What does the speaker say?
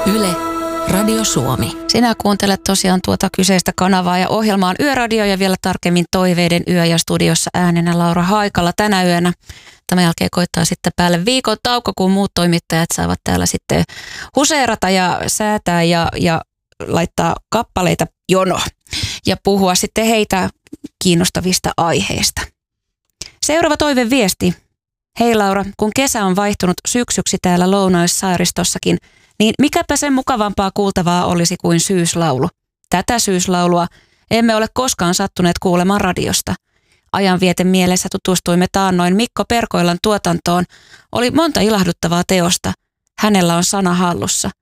Yle, Radio Suomi. Sinä kuuntelet tosiaan tuota kyseistä kanavaa ja ohjelmaan Yöradio ja vielä tarkemmin Toiveiden yö ja studiossa äänenä Laura Haikala tänä yönä. Tämän jälkeen koittaa sitten päälle viikon tauko, kun muut toimittajat saavat täällä sitten huseerata ja säätää ja laittaa kappaleita jono ja puhua sitten heitä kiinnostavista aiheista. Seuraava toiveviesti. Hei Laura, kun kesä on vaihtunut syksyksi täällä Lounais-Saaristossakin, niin mikäpä sen mukavampaa kuultavaa olisi kuin syyslaulu. Tätä syyslaulua emme ole koskaan sattuneet kuulemaan radiosta. Ajanvieten mielessä tutustuimme taannoin Mikko Perkoilan tuotantoon. Oli monta ilahduttavaa teosta. Hänellä on sana hallussa.